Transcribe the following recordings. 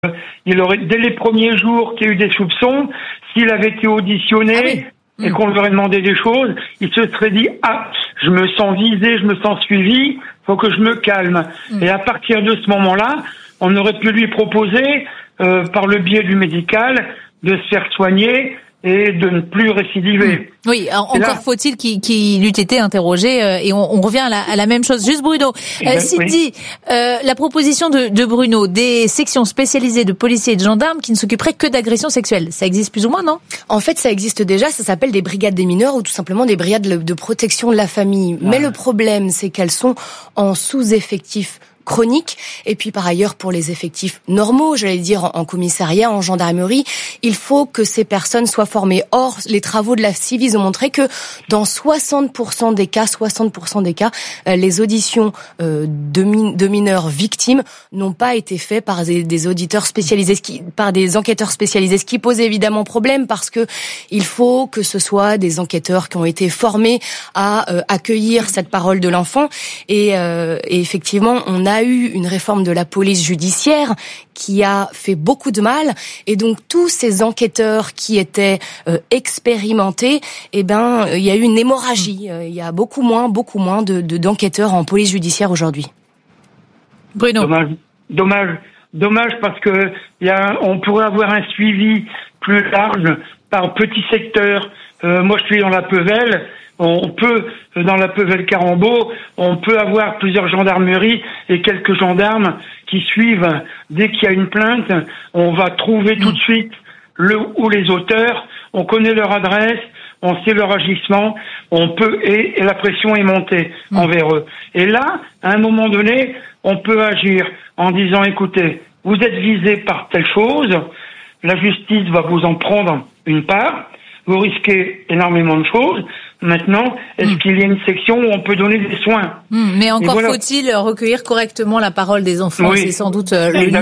il aurait, dès les premiers jours qu'il y a eu des soupçons, s'il avait été auditionné et qu'on lui aurait demandé des choses, il se serait dit « Ah, je me sens visé, je me sens suivi, faut que je me calme ». Et à partir de ce moment-là, on aurait pu lui proposer, par le biais du médical, de se faire soigner et de ne plus récidiver. Oui, encore faut-il qu'il eût été interrogé, et on revient à la même chose. Juste Bruno, Cindy, la proposition de Bruno, des sections spécialisées de policiers et de gendarmes qui ne s'occuperaient que d'agressions sexuelles, ça existe plus ou moins, non? En fait, ça existe déjà, ça s'appelle des brigades des mineurs ou tout simplement des brigades de protection de la famille. Mais le problème, c'est qu'elles sont en sous-effectif chronique, et puis par ailleurs pour les effectifs normaux, j'allais dire en commissariat, en gendarmerie, il faut que ces personnes soient formées. Or, les travaux de la Civis ont montré que dans 60% des cas, les auditions de mineurs victimes n'ont pas été faites par des auditeurs spécialisés, par des enquêteurs spécialisés, ce qui pose évidemment problème parce que il faut que ce soit des enquêteurs qui ont été formés à accueillir cette parole de l'enfant, et effectivement, on a eu une réforme de la police judiciaire qui a fait beaucoup de mal, et donc tous ces enquêteurs qui étaient expérimentés, il y a eu une hémorragie. Il y a beaucoup moins d'enquêteurs en police judiciaire aujourd'hui. Bruno. Dommage parce que on pourrait avoir un suivi plus large par petits secteurs. Moi, je suis dans la Pévèle. Dans la Pévèle-Carambeau, on peut avoir plusieurs gendarmeries et quelques gendarmes qui suivent. Dès qu'il y a une plainte, on va trouver tout de suite les auteurs, on connaît leur adresse, on sait leur agissement, et la pression est montée envers eux. Et là, à un moment donné, on peut agir en disant, écoutez, vous êtes visé par telle chose, la justice va vous en prendre une part, vous risquez énormément de choses. Maintenant, est-ce qu'il y a une section où on peut donner des soins? Mais encore faut-il recueillir correctement la parole des enfants. Oui, c'est sans doute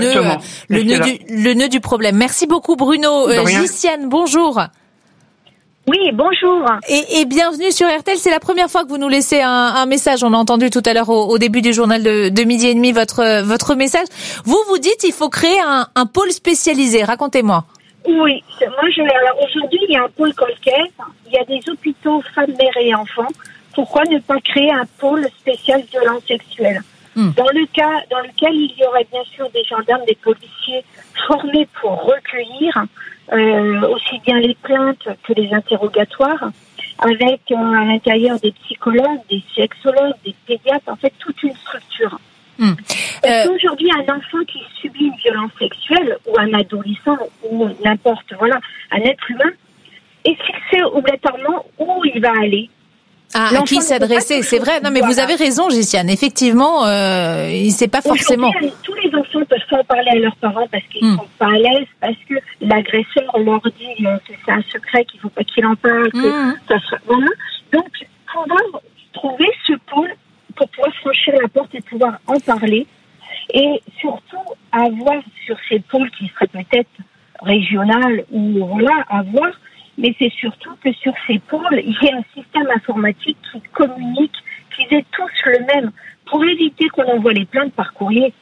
le nœud du problème. Merci beaucoup Bruno. Giciane, bonjour. Oui, bonjour. Et bienvenue sur RTL. C'est la première fois que vous nous laissez un message. On a entendu tout à l'heure au début du journal de midi et demi votre message. Vous dites il faut créer un pôle spécialisé. Racontez-moi. Oui, alors aujourd'hui, il y a un pôle Colquette, il y a des hôpitaux femmes, mères et enfants. Pourquoi ne pas créer un pôle spécial violence sexuelle dans lequel il y aurait bien sûr des gendarmes, des policiers formés pour recueillir aussi bien les plaintes que les interrogatoires, avec à l'intérieur des psychologues, des sexologues, des pédiatres, en fait toute une structure. Parce qu'aujourd'hui, un enfant qui subit une violence sexuelle, ou un adolescent, ou n'importe, un être humain, est fixé obligatoirement où il va aller. À qui s'adresser, c'est vrai. Non, mais vous avez raison, Giciane. Effectivement, il ne sait pas forcément. Tous les enfants ne peuvent pas en parler à leurs parents parce qu'ils ne sont pas à l'aise, parce que l'agresseur leur dit que c'est un secret, qu'il ne faut pas qu'il en parle, que ça sera... Voilà. Donc, pouvoir trouver ce pôle pour pouvoir franchir la porte et pouvoir en parler, et surtout avoir sur ces pôles qui seraient peut-être régionales ou à voir, mais c'est surtout que sur ces pôles, il y ait un système informatique qui communique, qu'ils aient tous le même, pour éviter qu'on envoie les plaintes par courrier.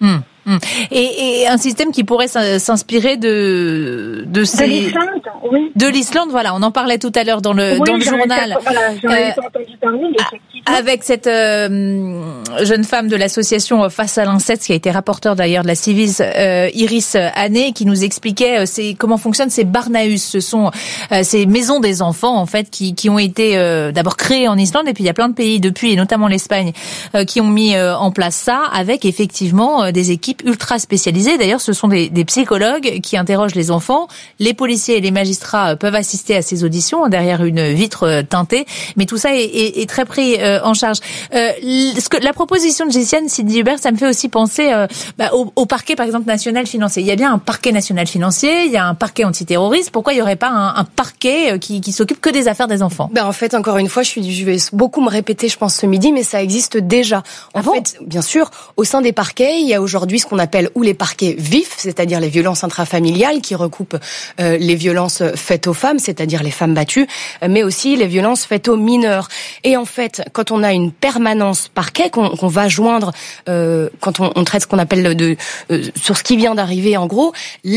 Et un système qui pourrait s'inspirer de l'Islande, oui. De l'Islande, voilà, on en parlait tout à l'heure dans le journal. J'en avais pas entendu parler, mais effectivement. Avec cette jeune femme de l'association Face à l'inceste, qui a été rapporteure d'ailleurs de la Civis, Iris Hanné, qui nous expliquait comment fonctionnent ces Barnahus. Ce sont ces maisons des enfants, en fait, qui ont été d'abord créées en Islande, et puis il y a plein de pays depuis, et notamment l'Espagne, qui ont mis en place ça, avec effectivement des équipes ultra spécialisées. D'ailleurs, ce sont des psychologues qui interrogent les enfants. Les policiers et les magistrats peuvent assister à ces auditions derrière une vitre teintée, mais tout ça est très pris en charge. La proposition de Giciane, Cindy Hubert, ça me fait aussi penser au parquet, par exemple, national financier. Il y a bien un parquet national financier, il y a un parquet antiterroriste. Pourquoi il n'y aurait pas un parquet qui s'occupe que des affaires des enfants? En fait, encore une fois, je vais beaucoup me répéter, je pense, ce midi, mais ça existe déjà. En fait, bien sûr, au sein des parquets, il y a aujourd'hui ce qu'on appelle les parquets vifs, c'est-à-dire les violences intrafamiliales qui recoupent les violences faites aux femmes, c'est-à-dire les femmes battues, mais aussi les violences faites aux mineurs. Et en fait, quand quand on a une permanence parquet qu'on va joindre quand on traite ce qu'on appelle sur ce qui vient d'arriver en gros.